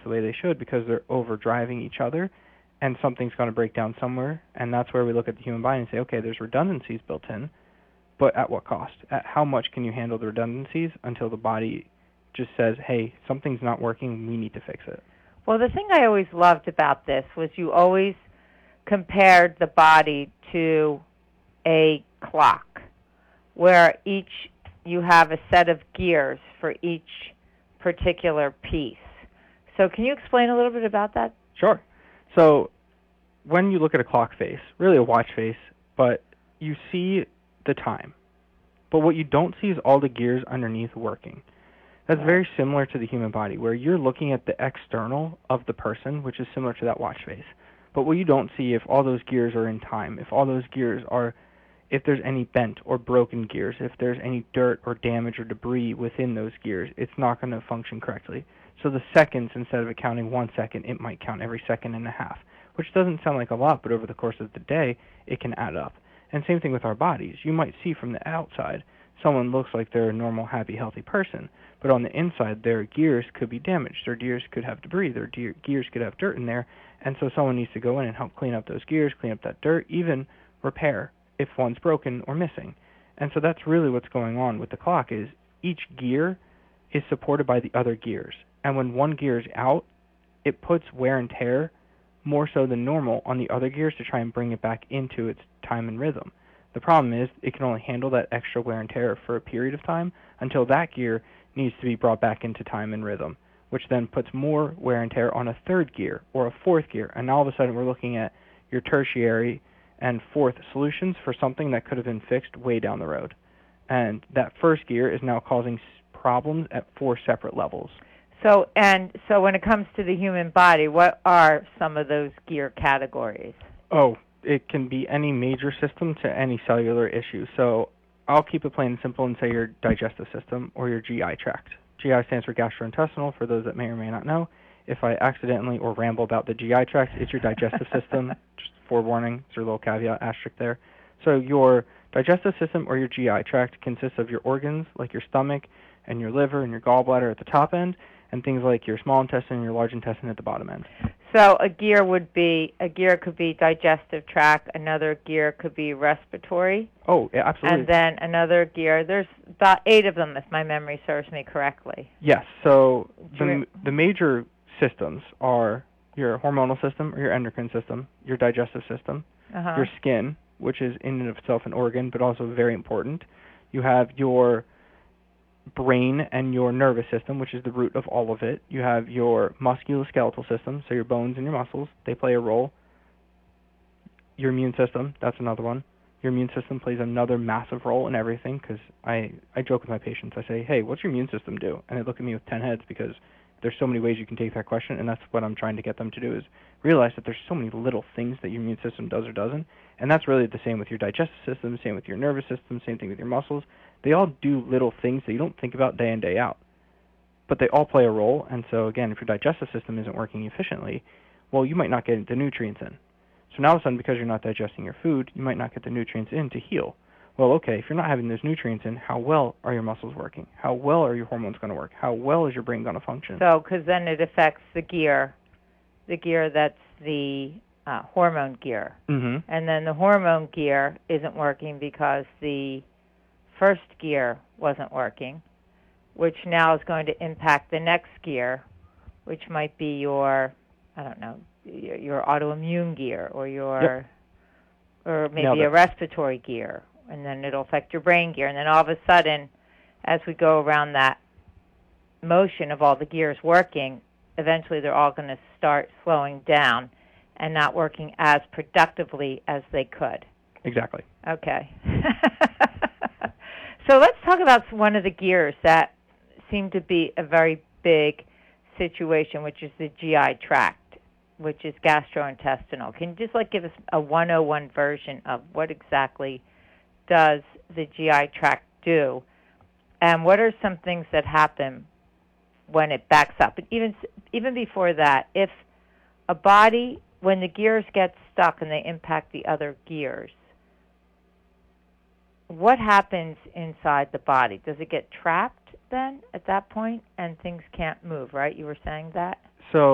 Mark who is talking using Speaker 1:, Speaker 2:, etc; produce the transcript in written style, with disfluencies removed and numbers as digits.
Speaker 1: the way they should because they're overdriving each other, and something's going to break down somewhere. And that's where we look at the human body and say, okay, there's redundancies built in, but at what cost? At how much can you handle the redundancies until the body just says, hey, something's not working, we need to fix it?
Speaker 2: Well, the thing I always loved about this was you always compared the body to a clock, where you have a set of gears for each particular piece. So can you explain a little bit about that?
Speaker 1: Sure. So when you look at a clock face, really a watch face, but you see the time. But what you don't see is all the gears underneath working. That's very similar to the human body, where you're looking at the external of the person, which is similar to that watch face. But what you don't see, if all those gears are in time, if all those gears are, if there's any bent or broken gears, if there's any dirt or damage or debris within those gears, it's not going to function correctly. So the seconds, instead of it counting 1 second, it might count every second and a half, which doesn't sound like a lot, but over the course of the day, it can add up. And same thing with our bodies. You might see from the outside, someone looks like they're a normal, happy, healthy person, but on the inside, their gears could be damaged. Their gears could have debris. Their gears could have dirt in there, and so someone needs to go in and help clean up those gears, clean up that dirt, even repair if one's broken or missing. And so that's really what's going on with the clock, is each gear is supported by the other gears. And when one gear is out, it puts wear and tear more so than normal on the other gears to try and bring it back into its time and rhythm. The problem is it can only handle that extra wear and tear for a period of time until that gear needs to be brought back into time and rhythm, which then puts more wear and tear on a third gear or a fourth gear. And all of a sudden we're looking at your tertiary and fourth solutions for something that could have been fixed way down the road. And that first gear is now causing problems at 4 separate levels.
Speaker 2: So when it comes to the human body, what are some of those gear categories?
Speaker 1: Oh, it can be any major system to any cellular issue. So I'll keep it plain and simple and say your digestive system or your GI tract. GI stands for gastrointestinal, for those that may or may not know. If I accidentally or ramble about the GI tract, it's your digestive system. Just forewarning, it's your little caveat asterisk there. So your digestive system or your GI tract consists of your organs, like your stomach and your liver and your gallbladder at the top end, and things like your small intestine and your large intestine at the bottom end.
Speaker 2: So a gear could be digestive tract, another gear could be respiratory.
Speaker 1: Oh, yeah, absolutely.
Speaker 2: And then another gear, there's about 8 of them if my memory serves me correctly.
Speaker 1: Yes, so the major systems are your hormonal system or your endocrine system, your digestive system, your skin, which is in and of itself an organ but also very important. You have your brain and your nervous system, which is the root of all of it. You have your musculoskeletal system, so your bones and your muscles, they play a role. Your immune system, that's another one. Your immune system plays another massive role in everything, because I joke with my patients. I say, hey, what's your immune system do? And they look at me with 10 heads, because there's so many ways you can take that question, and that's what I'm trying to get them to do, is realize that there's so many little things that your immune system does or doesn't, and that's really the same with your digestive system, same with your nervous system, same thing with your muscles. They all do little things that you don't think about day in, day out, but they all play a role. And so again, if your digestive system isn't working efficiently, well, you might not get the nutrients in. So now all of a sudden, because you're not digesting your food, you might not get the nutrients in to heal. Well, okay, if you're not having those nutrients in, how well are your muscles working? How well are your hormones going to work? How well is your brain going to function?
Speaker 2: So, because then it affects the gear that's the hormone gear.
Speaker 1: Mm-hmm.
Speaker 2: And then the hormone gear isn't working because the first gear wasn't working, which now is going to impact the next gear, which might be your, I don't know, your autoimmune gear or or maybe a respiratory gear, and then it'll affect your brain gear. And then all of a sudden, as we go around that motion of all the gears working, eventually they're all going to start slowing down and not working as productively as they could.
Speaker 1: Exactly.
Speaker 2: Okay. So let's talk about one of the gears that seem to be a very big situation, which is the GI tract, which is gastrointestinal. Can you just give us a 101 version of what exactly does the GI tract do, and what are some things that happen when it backs up? But even before that, if a body, when the gears get stuck and they impact the other gears, what happens inside the body? Does it get trapped then at that point and things can't move, right? You were saying that?
Speaker 1: So